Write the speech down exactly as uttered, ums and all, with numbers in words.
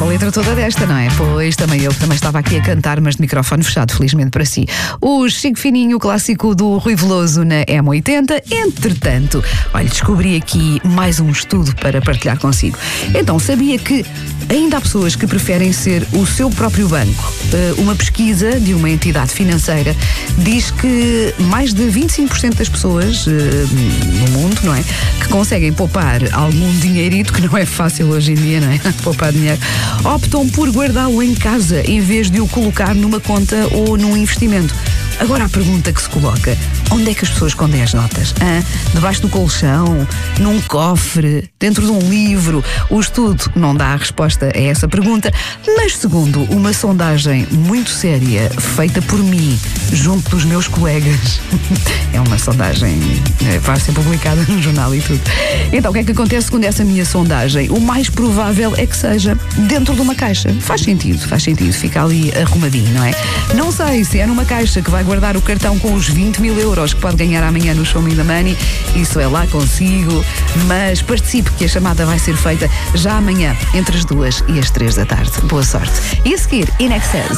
a letra toda desta, não é? Pois, também eu que também estava aqui a cantar, mas de microfone fechado, felizmente para si. O Chico Fininho, o clássico do Rui Veloso na M oitenta. Entretanto, olha, descobri aqui mais um estudo para partilhar consigo. Então, sabia que ainda há pessoas que preferem ser o seu próprio banco? Uma pesquisa de uma entidade financeira diz que mais de vinte e cinco por cento das pessoas no mundo, não é? Que conseguem poupar algum dinheirito, que não é fácil hoje em dia, não é? Poupar dinheiro, optam por guardá-lo em casa em vez de o colocar numa conta ou num investimento. Agora a pergunta que se coloca: onde é que as pessoas escondem as notas? Ah, debaixo do colchão? Num cofre? Dentro de um livro? O estudo não dá a resposta a essa pergunta, mas segundo uma sondagem muito séria feita por mim, junto dos meus colegas, é uma sondagem, vai ser publicada no jornal e tudo. Então, o que é que acontece segundo essa minha sondagem? O mais provável é que seja dentro de uma caixa. Faz sentido, faz sentido, fica ali arrumadinho, não é? Não sei se é numa caixa que vai guardar o cartão com os vinte mil euros que pode ganhar amanhã no Show Me the Money. Isso é lá consigo, mas participe que a chamada vai ser feita já amanhã entre as duas e as três da tarde. Boa sorte. E a seguir, In Excess.